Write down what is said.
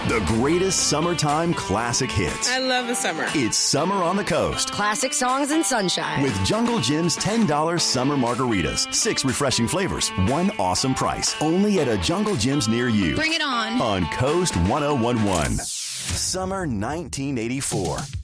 The greatest summertime classic hits. I love the summer. It's Summer on the Coast. Classic songs and sunshine. With Jungle Jim's $10 summer margaritas. 6 refreshing flavors. 1 awesome price. Only at a Jungle Jim's near you. Bring it on. On Coast 1011. Summer 1984.